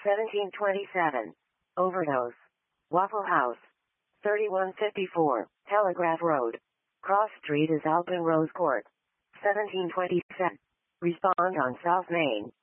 1727. Overdose. Waffle House. 3154. Telegraph Road. Cross Street is Alpen Rose Court. 1727. Respond on South Main.